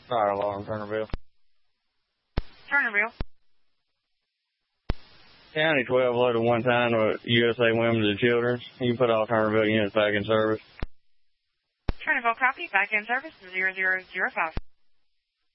Fire alarm, Turnerville. Turnerville. County 12 loaded one time with USA Women and Children. You can put all Turnerville units back in service. Turnerville copy, back in service 0005.